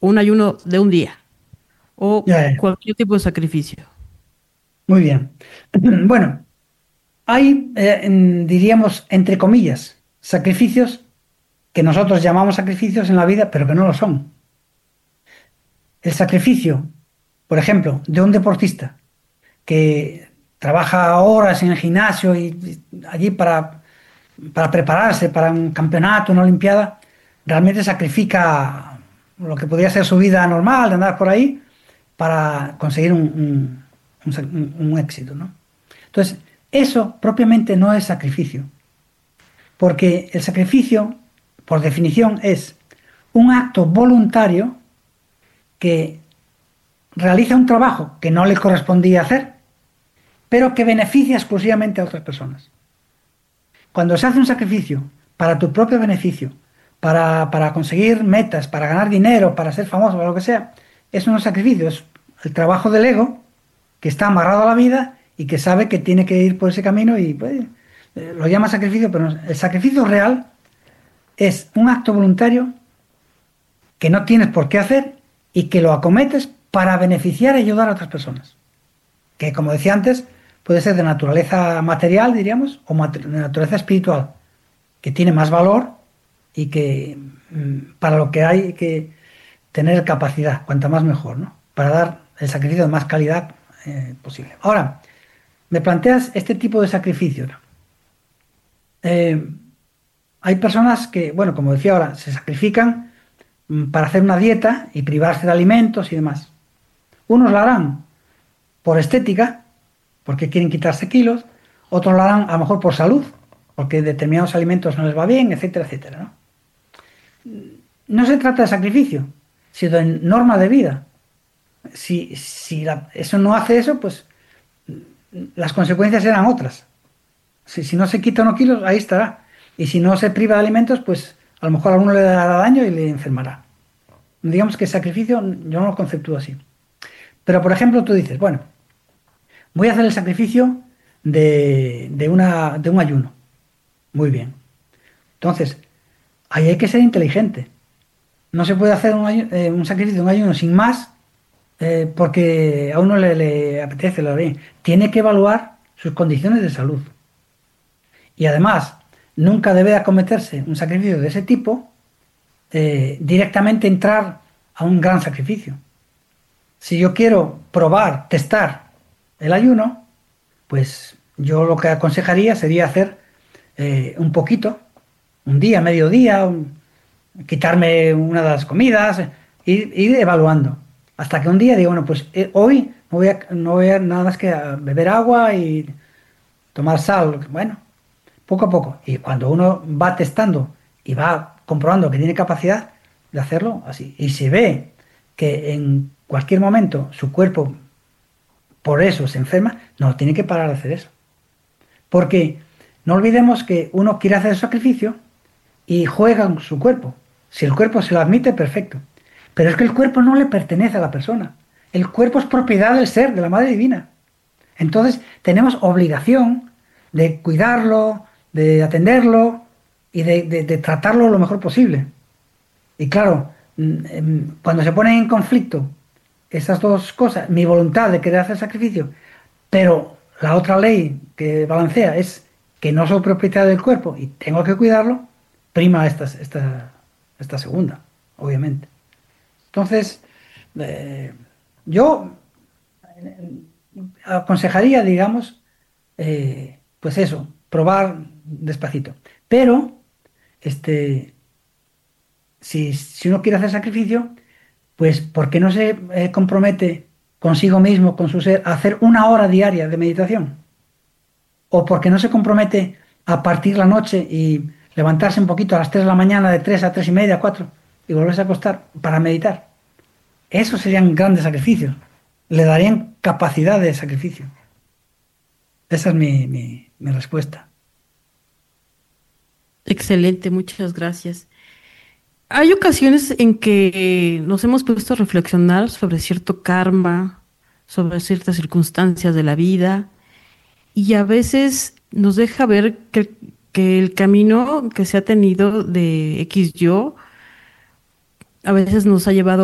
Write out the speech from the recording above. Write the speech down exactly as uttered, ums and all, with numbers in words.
o un ayuno de un día, o Ya, ya. cualquier tipo de sacrificio. Muy bien. Bueno, hay, eh, en- diríamos, entre comillas, sacrificios que nosotros llamamos sacrificios en la vida, pero que no lo son. El sacrificio, por ejemplo, de un deportista que trabaja horas en el gimnasio y, y allí para, para prepararse para un campeonato, una olimpiada, realmente sacrifica lo que podría ser su vida normal, de andar por ahí, para conseguir un, un- un sa- un- un éxito, ¿no? Entonces, eso propiamente no es sacrificio, porque el sacrificio, por definición, es un acto voluntario que realiza un trabajo que no le correspondía hacer, pero que beneficia exclusivamente a otras personas. Cuando se hace un sacrificio para tu propio beneficio, para, para conseguir metas, para ganar dinero, para ser famoso, para lo que sea, eso no es sacrificio, es el trabajo del ego que está amarrado a la vida y que sabe que tiene que ir por ese camino y pues, eh, lo llama sacrificio, pero no, el sacrificio real es un acto voluntario que no tienes por qué hacer y que lo acometes para beneficiar y ayudar a otras personas. Que como decía antes, puede ser de naturaleza material, diríamos, o de naturaleza espiritual, que tiene más valor y que mm, para lo que hay que tener capacidad, cuanta más mejor, ¿no? Para dar el sacrificio de más calidad eh, posible. Ahora, me planteas este tipo de sacrificio, ¿no? Eh, Hay personas que, bueno, como decía ahora, se sacrifican mm, para hacer una dieta y privarse de alimentos y demás. Unos lo harán por estética, porque quieren quitarse kilos, otros lo harán a lo mejor por salud, porque determinados alimentos no les va bien, etcétera, etcétera, ¿no? No se trata de sacrificio, sino de norma de vida. Si, si la- eso no hace eso, pues las consecuencias serán otras. Si, si no se quita unos kilos, ahí estará. Y si no se priva de alimentos, pues a lo mejor a alguno le dará daño y le enfermará. Digamos que sacrificio yo no lo conceptúo así. Pero por ejemplo, tú dices, bueno, voy a hacer el sacrificio de, de una, de un ayuno. Muy bien. Entonces, ahí hay que ser inteligente. No se puede hacer un, ayu- eh, un sacrificio de un ayuno sin más eh, porque a uno le, le apetece, lo bien. Tiene que evaluar sus condiciones de salud. Y además, nunca debe acometerse un sacrificio de ese tipo eh, directamente entrar a un gran sacrificio. Si yo quiero probar, testar el ayuno, pues yo lo que aconsejaría sería hacer eh, un poquito, un día, medio día, un- quitarme una de las comidas, ir, ir evaluando. Hasta que un día digo, bueno, pues eh, hoy no voy a, no voy a nada más que a beber agua y tomar sal. Bueno, poco a poco. Y cuando uno va testando y va comprobando que tiene capacidad de hacerlo así, y se ve que en cualquier momento su cuerpo por eso se enferma, no, tiene que parar de hacer eso. Porque no olvidemos que uno quiere hacer el sacrificio y juega con su cuerpo. Si el cuerpo se lo admite, perfecto. Pero es que el cuerpo no le pertenece a la persona. El cuerpo es propiedad del ser, de la Madre Divina. Entonces tenemos obligación de cuidarlo, de atenderlo y de, de- de tratarlo lo mejor posible. Y claro, mm, em, cuando se ponen en conflicto esas dos cosas, mi voluntad de querer hacer sacrificio, pero la otra ley que balancea es que no soy propietario del cuerpo y tengo que cuidarlo, prima esta, esta, esta segunda, obviamente. Entonces, eh, yo aconsejaría, digamos, eh, pues eso, probar despacito. Pero, este, si, si uno quiere hacer sacrificio, pues ¿por qué no se eh, compromete consigo mismo, con su ser, a hacer una hora diaria de meditación? ¿O por qué no se compromete a partir la noche y levantarse un poquito a las tres de la mañana, de tres a tres y media, cuatro, y volverse a acostar para meditar? Esos serían grandes sacrificios. Le darían capacidad de sacrificio. Esa es mi, mi, mi respuesta. Excelente, muchas gracias. Hay ocasiones en que nos hemos puesto a reflexionar sobre cierto karma, sobre ciertas circunstancias de la vida, y a veces nos deja ver que, que el camino que se ha tenido de X yo a veces nos ha llevado